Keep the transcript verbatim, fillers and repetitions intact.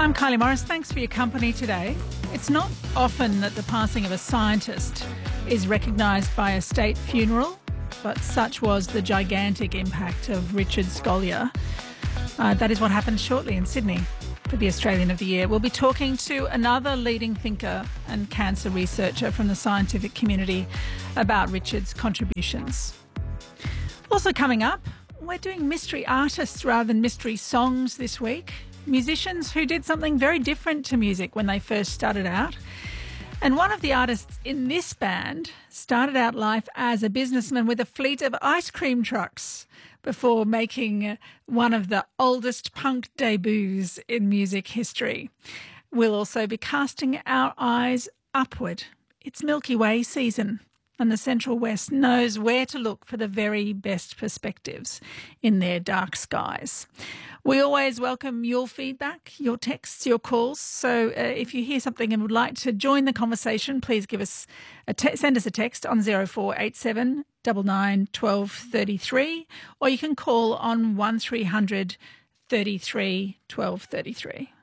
I'm Kylie Morris. Thanks for your company today. It's not often that the passing of a scientist is recognised by a state funeral, but such was the gigantic impact of Richard Scolyer. Uh, that is what happened shortly in Sydney for the Australian of the Year. We'll be talking to another leading thinker and cancer researcher from the scientific community about Richard's contributions. Also coming up, we're doing mystery artists rather than mystery songs this week. Musicians who did something very different to music when they first started out. And one of the artists in this band started out life as a businessman with a fleet of ice cream trucks before making one of the oldest punk debuts in music history. We'll also be casting our eyes upward. It's Milky Way season, and the Central West knows where to look for the very best perspectives in their dark skies. We always welcome your feedback, your texts, your calls. So uh, if you hear something and would like to join the conversation, please give us a te- send us a text on zero four eight seven nine nine one two three three, or you can call on one three hundred thirty-three twelve thirty-three.